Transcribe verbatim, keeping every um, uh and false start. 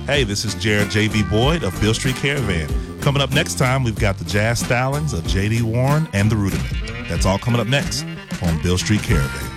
Hey, this is Jared J V. Boyd of Beale Street Caravan. Coming up next time, we've got the Jazz Stylings of J D. Warren and the Rudiment. That's all coming up next on Beale Street Caravan.